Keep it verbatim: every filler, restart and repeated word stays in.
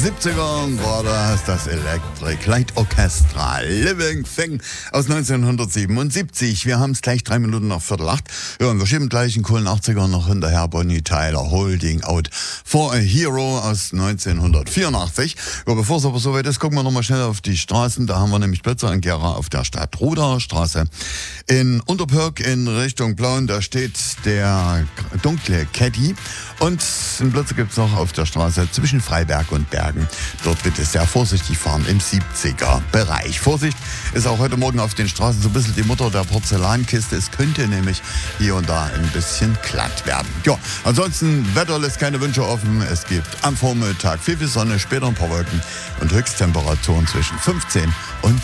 siebzigern war das das Electric Light Orchestra Living Thing aus neunzehnhundertsiebenundsiebzig. Wir haben es gleich drei Minuten nach Viertel acht. Ja, und wir schieben gleich in coolen achtziger noch hinterher. Bonnie Tyler, Holding Out for a Hero aus neunzehnhundertvierundachtzig. Ja, bevor es aber soweit ist, gucken wir nochmal schnell auf die Straßen. Da haben wir nämlich Blitzer in Gera auf der Stadtruder Straße. In Unterpürk in Richtung Plauen, da steht der dunkle Caddy. Und in Blitzer gibt es noch auf der Straße zwischen Freiberg und Bergen. Dort bitte sehr vorsichtig fahren im siebziger Bereich. Vorsicht ist auch heute Morgen auf den Straßen so ein bisschen die Mutter der Porzellankiste. Es könnte nämlich hier und da ein bisschen glatt werden. Ja, ansonsten Wetter lässt keine Wünsche offen. Es gibt am Vormittag viel, viel Sonne, später ein paar Wolken und Höchsttemperaturen zwischen fünfzehn und